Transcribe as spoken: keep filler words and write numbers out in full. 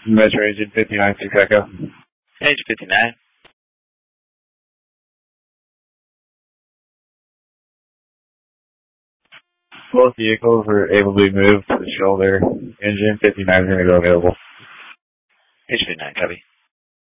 Metro Agent fifty-nine, six Echo. Agent fifty-nine. Both vehicles were able to be moved to the shoulder. Engine fifty-nine is going to go available. Agent fifty-nine, copy.